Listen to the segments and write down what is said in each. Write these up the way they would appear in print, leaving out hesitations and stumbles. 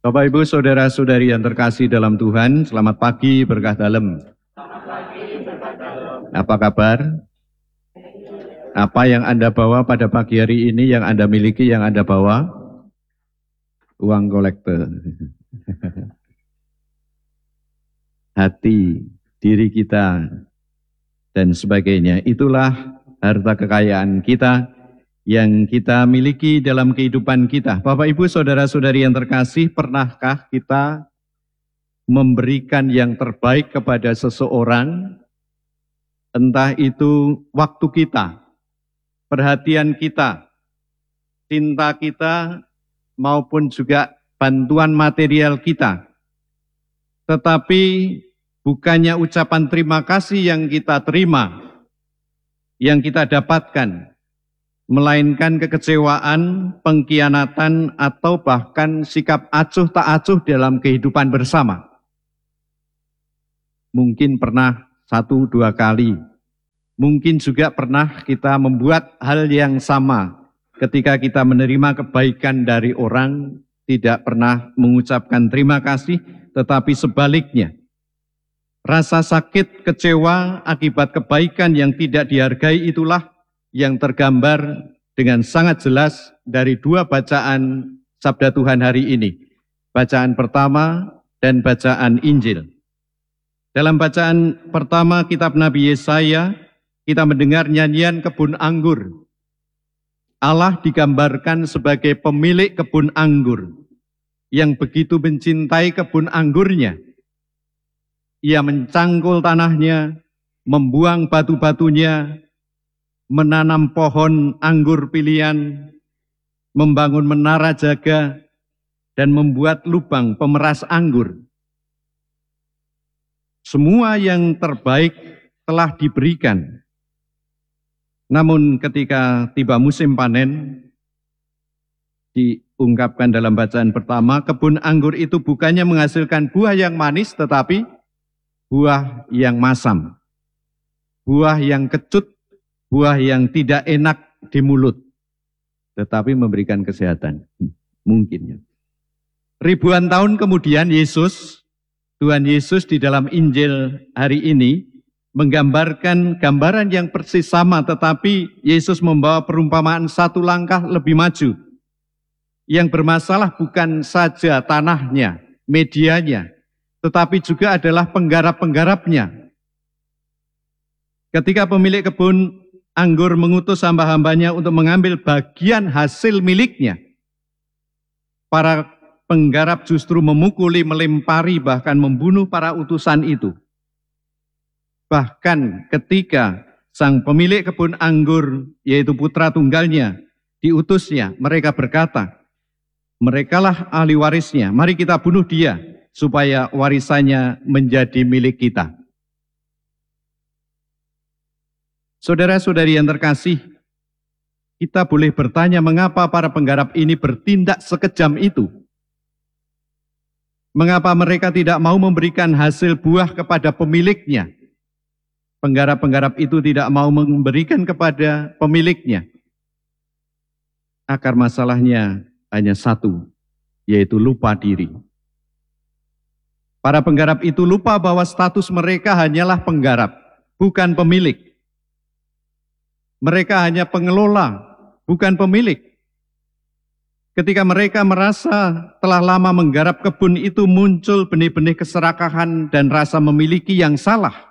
Bapak Ibu Saudara-saudari yang terkasih dalam Tuhan, selamat pagi berkah dalam. Apa kabar? Apa yang Anda bawa pada pagi hari ini, yang Anda miliki, yang Anda bawa? Uang kolektor. Hati, diri kita, dan sebagainya. Itulah harta kekayaan kita yang kita miliki dalam kehidupan kita. Bapak, Ibu, Saudara-saudari yang terkasih, pernahkah kita memberikan yang terbaik kepada seseorang? Entah itu waktu kita, perhatian kita, cinta kita, maupun juga bantuan material kita. Tetapi bukannya ucapan terima kasih yang kita terima, yang kita dapatkan, melainkan kekecewaan, pengkhianatan, atau bahkan sikap acuh tak acuh dalam kehidupan bersama. Mungkin pernah 1-2 kali, mungkin juga pernah kita membuat hal yang sama ketika kita menerima kebaikan dari orang, tidak pernah mengucapkan terima kasih, tetapi sebaliknya, rasa sakit, kecewa akibat kebaikan yang tidak dihargai itulah yang tergambar dengan sangat jelas dari 2 bacaan Sabda Tuhan hari ini. Bacaan pertama dan bacaan Injil. Dalam bacaan pertama kitab Nabi Yesaya, kita mendengar nyanyian kebun anggur. Allah digambarkan sebagai pemilik kebun anggur yang begitu mencintai kebun anggurnya. Ia mencangkul tanahnya, membuang batu-batunya, menanam pohon anggur pilihan, membangun menara jaga, dan membuat lubang pemeras anggur. Semua yang terbaik telah diberikan. Namun ketika tiba musim panen, diungkapkan dalam bacaan pertama, kebun anggur itu bukannya menghasilkan buah yang manis, tetapi buah yang masam, buah yang kecut, buah yang tidak enak di mulut, tetapi memberikan kesehatan. Mungkin. Ribuan tahun kemudian Tuhan Yesus di dalam Injil hari ini menggambarkan gambaran yang persis sama, tetapi Yesus membawa perumpamaan 1 langkah lebih maju. Yang bermasalah bukan saja tanahnya, medianya, tetapi juga adalah penggarap-penggarapnya. Ketika pemilik kebun anggur mengutus hamba-hambanya untuk mengambil bagian hasil miliknya, para penggarap justru memukuli, melempari, bahkan membunuh para utusan itu. Bahkan ketika sang pemilik kebun anggur, yaitu putra tunggalnya, diutusnya, mereka berkata, merekalah ahli warisnya, mari kita bunuh dia, supaya warisannya menjadi milik kita. Saudara-saudari yang terkasih, kita boleh bertanya mengapa para penggarap ini bertindak sekejam itu? Mengapa mereka tidak mau memberikan hasil buah kepada pemiliknya? Penggarap-penggarap itu tidak mau memberikan kepada pemiliknya. Akar masalahnya hanya satu, yaitu lupa diri. Para penggarap itu lupa bahwa status mereka hanyalah penggarap, bukan pemilik. Mereka hanya pengelola, bukan pemilik. Ketika mereka merasa telah lama menggarap kebun itu, muncul benih-benih keserakahan dan rasa memiliki yang salah.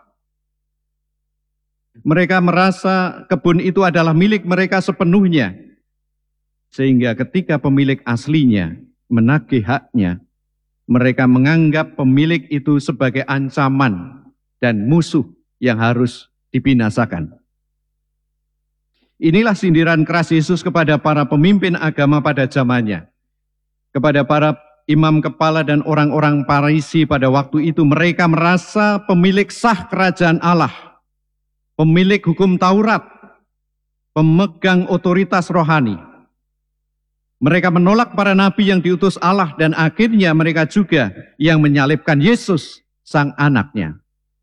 Mereka merasa kebun itu adalah milik mereka sepenuhnya. Sehingga ketika pemilik aslinya menagih haknya, mereka menganggap pemilik itu sebagai ancaman dan musuh yang harus dibinasakan. Inilah sindiran keras Yesus kepada para pemimpin agama pada zamannya. Kepada para imam kepala dan orang-orang Farisi pada waktu itu, mereka merasa pemilik sah kerajaan Allah, pemilik hukum Taurat, pemegang otoritas rohani. Mereka menolak para nabi yang diutus Allah, dan akhirnya mereka juga yang menyalibkan Yesus, sang anaknya.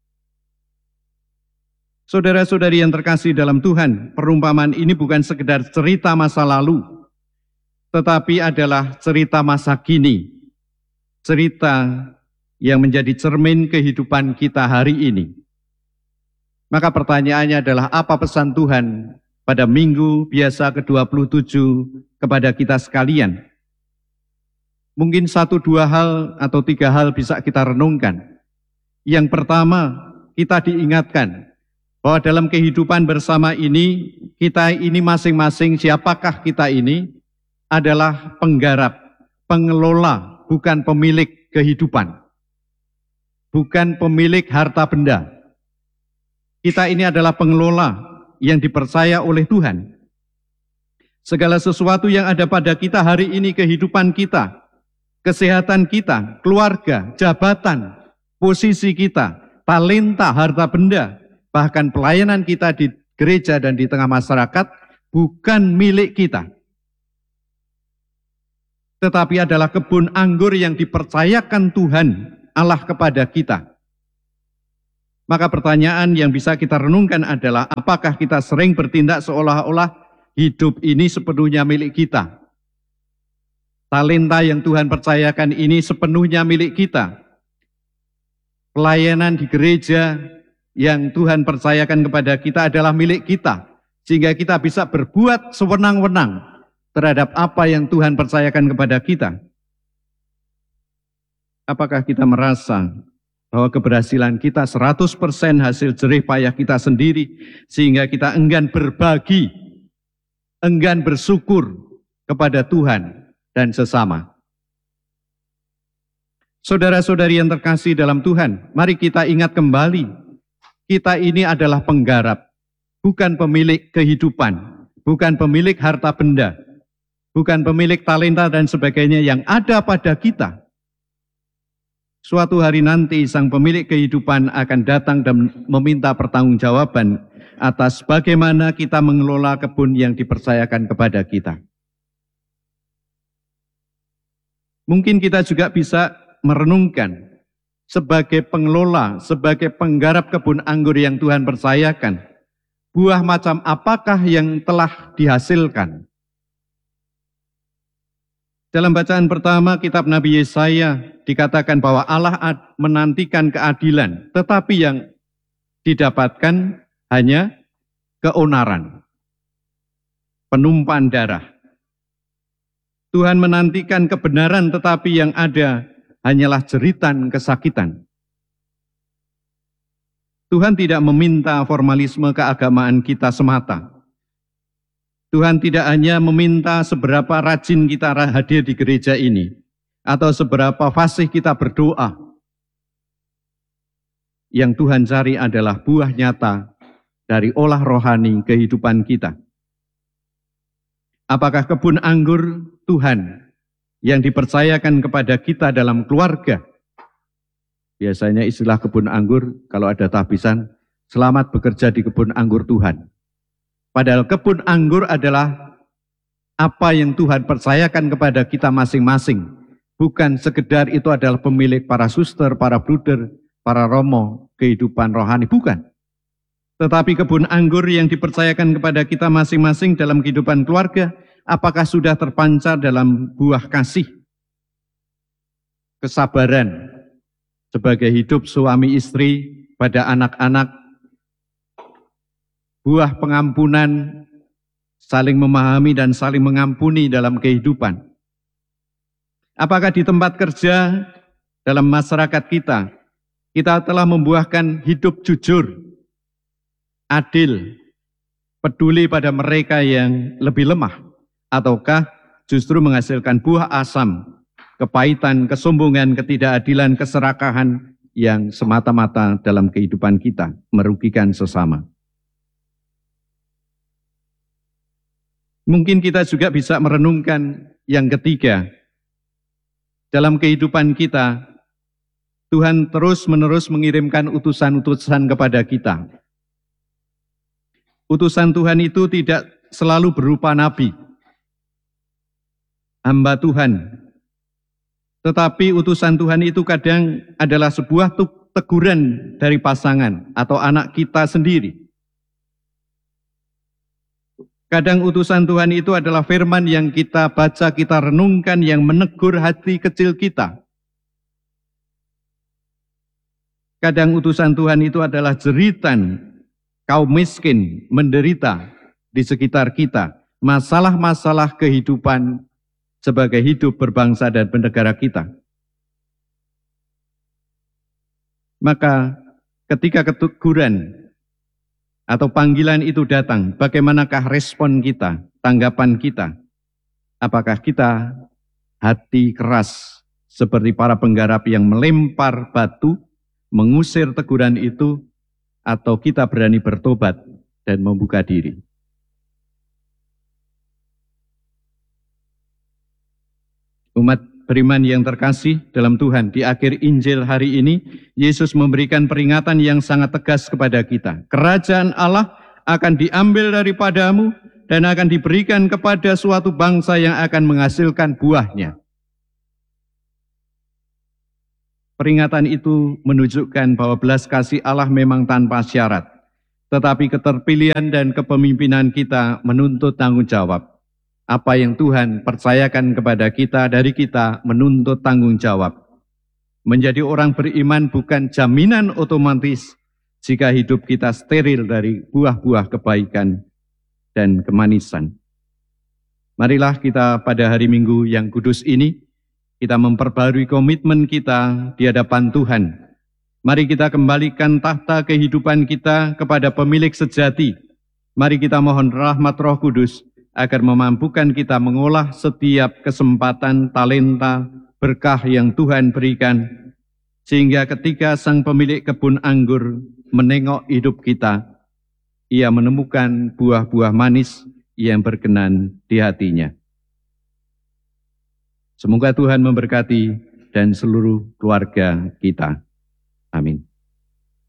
Saudara-saudari yang terkasih dalam Tuhan, perumpamaan ini bukan sekedar cerita masa lalu, tetapi adalah cerita masa kini. cerita yang menjadi cermin kehidupan kita hari ini. Maka pertanyaannya adalah apa pesan Tuhan pada minggu biasa ke-27 kepada kita sekalian? Mungkin 1, 2 hal atau 3 hal bisa kita renungkan. Yang pertama, kita diingatkan bahwa dalam kehidupan bersama ini, kita ini masing-masing, siapakah kita ini, adalah penggarap, pengelola, bukan pemilik kehidupan. Bukan pemilik harta benda. Kita ini adalah pengelola yang dipercaya oleh Tuhan. Segala sesuatu yang ada pada kita hari ini, kehidupan kita, kesehatan kita, keluarga, jabatan, posisi kita, talenta, harta benda, bahkan pelayanan kita di gereja dan di tengah masyarakat, bukan milik kita. Tetapi adalah kebun anggur yang dipercayakan Tuhan Allah kepada kita. Maka pertanyaan yang bisa kita renungkan adalah, apakah kita sering bertindak seolah-olah hidup ini sepenuhnya milik kita? Talenta yang Tuhan percayakan ini sepenuhnya milik kita. Pelayanan di gereja yang Tuhan percayakan kepada kita adalah milik kita. Sehingga kita bisa berbuat sewenang-wenang terhadap apa yang Tuhan percayakan kepada kita. Apakah kita merasa bahwa keberhasilan kita 100% hasil jerih payah kita sendiri, sehingga kita enggan berbagi, enggan bersyukur kepada Tuhan dan sesama? Saudara-saudari yang terkasih dalam Tuhan, mari kita ingat kembali, kita ini adalah penggarap, bukan pemilik kehidupan, bukan pemilik harta benda, bukan pemilik talenta dan sebagainya yang ada pada kita. Suatu hari nanti sang pemilik kehidupan akan datang dan meminta pertanggungjawaban atas bagaimana kita mengelola kebun yang dipercayakan kepada kita. Mungkin kita juga bisa merenungkan sebagai pengelola, sebagai penggarap kebun anggur yang Tuhan percayakan, buah macam apakah yang telah dihasilkan? Dalam bacaan pertama kitab Nabi Yesaya dikatakan bahwa Allah menantikan keadilan, tetapi yang didapatkan hanya keonaran, penumpahan darah. Tuhan menantikan kebenaran, tetapi yang ada hanyalah jeritan kesakitan. Tuhan tidak meminta formalisme keagamaan kita semata. Tuhan tidak hanya meminta seberapa rajin kita hadir di gereja ini, atau seberapa fasih kita berdoa. Yang Tuhan cari adalah buah nyata dari olah rohani kehidupan kita. Apakah kebun anggur Tuhan yang dipercayakan kepada kita dalam keluarga? Biasanya istilah kebun anggur, kalau ada tahbisan, selamat bekerja di kebun anggur Tuhan. Padahal kebun anggur adalah apa yang Tuhan percayakan kepada kita masing-masing. Bukan sekedar itu adalah pemilik para suster, para bruder, para romo, kehidupan rohani. Bukan. Tetapi kebun anggur yang dipercayakan kepada kita masing-masing dalam kehidupan keluarga, apakah sudah terpancar dalam buah kasih, kesabaran, sebagai hidup suami istri pada anak-anak, buah pengampunan, saling memahami dan saling mengampuni dalam kehidupan. Apakah di tempat kerja, dalam masyarakat kita telah membuahkan hidup jujur, adil, peduli pada mereka yang lebih lemah, ataukah justru menghasilkan buah asam, kepahitan, kesombongan, ketidakadilan, keserakahan yang semata-mata dalam kehidupan kita, merugikan sesama. Mungkin kita juga bisa merenungkan yang ketiga. Dalam kehidupan kita, Tuhan terus-menerus mengirimkan utusan-utusan kepada kita. Utusan Tuhan itu tidak selalu berupa nabi, hamba Tuhan. Tetapi utusan Tuhan itu kadang adalah sebuah teguran dari pasangan atau anak kita sendiri. Kadang utusan Tuhan itu adalah firman yang kita baca, kita renungkan, yang menegur hati kecil kita. Kadang utusan Tuhan itu adalah jeritan kaum miskin menderita di sekitar kita, masalah-masalah kehidupan sebagai hidup berbangsa dan bernegara kita. Maka ketika keteguran atau panggilan itu datang, bagaimanakah respon kita, tanggapan kita? Apakah kita hati keras seperti para penggarap yang melempar batu, mengusir teguran itu, atau kita berani bertobat dan membuka diri? Umat beriman yang terkasih dalam Tuhan, di akhir Injil hari ini, Yesus memberikan peringatan yang sangat tegas kepada kita. Kerajaan Allah akan diambil daripadamu dan akan diberikan kepada suatu bangsa yang akan menghasilkan buahnya. Peringatan itu menunjukkan bahwa belas kasih Allah memang tanpa syarat, tetapi keterpilihan dan kepemimpinan kita menuntut tanggung jawab. Apa yang Tuhan percayakan kepada kita, dari kita menuntut tanggung jawab. Menjadi orang beriman bukan jaminan otomatis jika hidup kita steril dari buah-buah kebaikan dan kemanisan. Marilah kita pada hari Minggu yang kudus ini, kita memperbarui komitmen kita di hadapan Tuhan. Mari kita kembalikan tahta kehidupan kita kepada pemilik sejati. Mari kita mohon rahmat Roh Kudus agar memampukan kita mengolah setiap kesempatan, talenta, berkah yang Tuhan berikan, sehingga ketika sang pemilik kebun anggur menengok hidup kita, ia menemukan buah-buah manis yang berkenan di hatinya. Semoga Tuhan memberkati dan seluruh keluarga kita. Amin.